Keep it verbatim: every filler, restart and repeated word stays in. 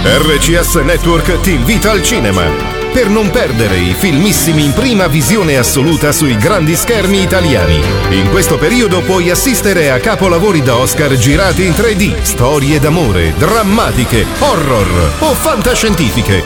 R C S Network ti invita al cinema per non perdere i filmissimi in prima visione assoluta sui grandi schermi italiani. In questo periodo puoi assistere a capolavori da Oscar girati in tre D, storie d'amore, drammatiche, horror o fantascientifiche,